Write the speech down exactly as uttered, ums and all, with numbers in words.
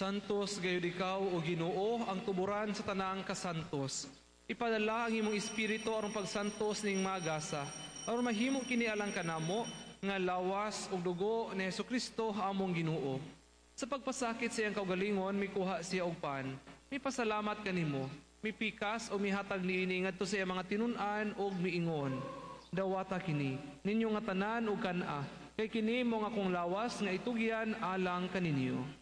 Santos gayud ikaw o Ginoo ang tuburan sa tanang kasantos. Ipadala ang imong espiritu aron pagsantos ning magasa, aron mahimo kini alang kanamo nga lawas ug dugo ni Hesukristo among Ginoo. Sa pagpasakit sa iyang kaugalingon, mikuha siya og pan. May pasalamat kanimo, mipikas o mihatag niini ngadto sa iyang mga tinun-an og miingon. Dawata kini ninyo nga tanan ug kan-a, kay kini mo nga kong lawas nga itugyan alang kaninyo.